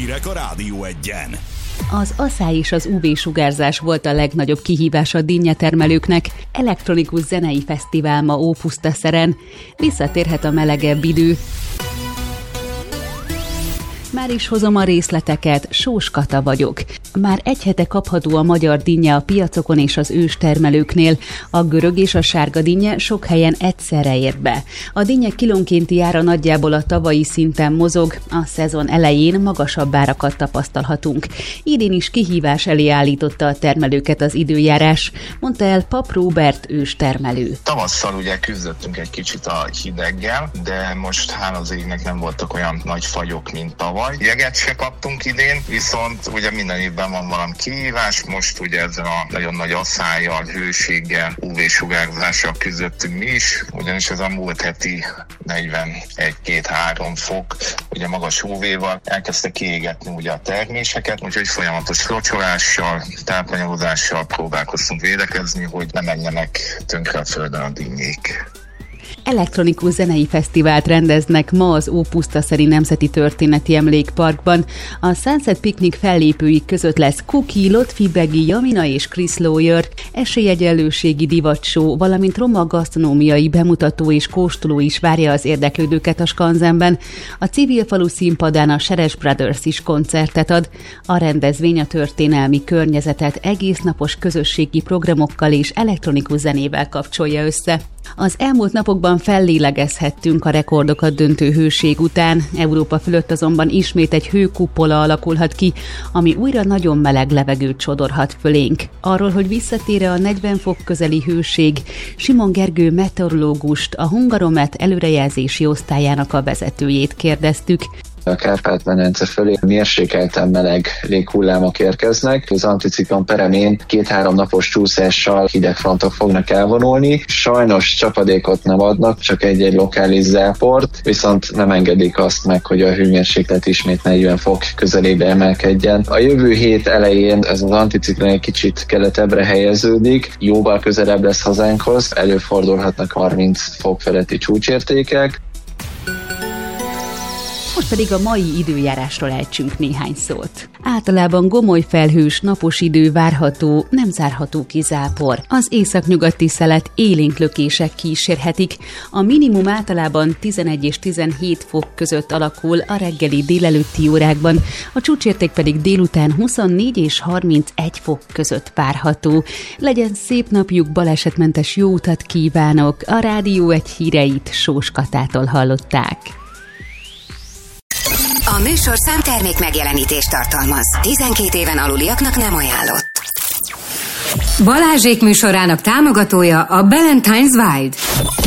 Hírek a Rádió Egyen. Az asszály és az UV-sugárzás volt a legnagyobb kihívás a dinnyetermelőknek. Elektronikus zenei fesztivál ma Ópusztaszeren. Visszatérhet a melegebb idő. Már is hozom a részleteket, Sós Kata vagyok. Már egy hete kapható a magyar dinnye a piacokon és az őstermelőknél. A görög és a sárga dinnye sok helyen egyszerre ért be. A dinnye kilónkénti ára nagyjából a tavalyi szinten mozog, a szezon elején magasabb árakat tapasztalhatunk. Idén is kihívás elé állította a termelőket az időjárás, mondta el Pap Róbert őstermelő. Tavasszal ugye küzdöttünk egy kicsit a hideggel, de most hála az égnek nem voltak olyan nagy fagyok, mint tavaly. Jeget se kaptunk idén, viszont ugye minden évben van valami kihívás, most ugye ezzel a nagyon nagy asszállyal, hőséggel, UV-sugárzással küzdöttünk mi is, ugyanis ez a múlt heti 41-2-3 fok, ugye magas UV-val elkezdte kiégetni ugye a terméseket, úgyhogy folyamatos locsolással, tápanyagozással próbálkoztunk védekezni, hogy ne menjenek tönkre a földön a dinnyék. Elektronikus zenei fesztivált rendeznek ma az Ópusztaszeri Nemzeti Történeti Emlékparkban. A Sunset Picnic fellépői között lesz Kuki, Lotfi Begi, Jamina és Chris Lawyer, esélyegyenlőségi divatshow, valamint roma gasztronómiai bemutató és kóstoló is várja az érdeklődőket a Skanzenben. A Civil Falu színpadán a Seres Brothers is koncertet ad. A rendezvény a történelmi környezetet egésznapos közösségi programokkal és elektronikus zenével kapcsolja össze. Az elmúlt napokban fellélegezhettünk a rekordokat döntő hőség után, Európa fölött azonban ismét egy hőkupola alakulhat ki, ami újra nagyon meleg levegőt sodorhat fölénk. Arról, hogy visszatér a 40 fok közeli hőség, Simon Gergő meteorológust, a Hungaromet előrejelzési osztályának a vezetőjét kérdeztük. A Kárpát-medence fölé mérsékelten meleg léghullámok érkeznek. Az anticiklon peremén 2-3 napos csúszással hideg frontok fognak elvonulni. Sajnos csapadékot nem adnak, csak egy-egy lokális záport, viszont nem engedik azt meg, hogy a hőmérséklet ismét 40 fok közelébe emelkedjen. A jövő hét elején ez az anticiklon egy kicsit keletebbre helyeződik, jóval közelebb lesz hazánkhoz, előfordulhatnak 30 fok feletti csúcsértékek. Most pedig a mai időjárásról ejtsünk néhány szót. Általában gomoly felhős, napos idő várható, nem zárható ki zápor. Az északnyugati szelet élénk lökések kísérhetik. A minimum általában 11 és 17 fok között alakul a reggeli délelőtti órákban, a csúcsérték pedig délután 24 és 31 fok között várható. Legyen szép napjuk, balesetmentes jó utat kívánok! A Rádió Egy híreit Sós Katától hallották. A műsorszám termék megjelenítést tartalmaz. 12 éven aluliaknak nem ajánlott. Balázsék műsorának támogatója a Ballantine's Wild.